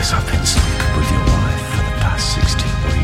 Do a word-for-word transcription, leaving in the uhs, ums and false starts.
I've been sleeping with your wife for the past sixteen weeks.